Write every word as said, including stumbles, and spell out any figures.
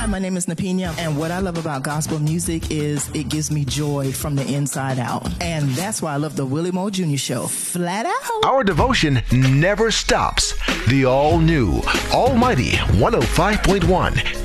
Hi, my name is Napina, and what I love about gospel music is it gives me joy from the inside out. And that's why I love the Willie Moore Junior Show. Flat out. Our devotion never stops. The all-new, almighty one oh five point one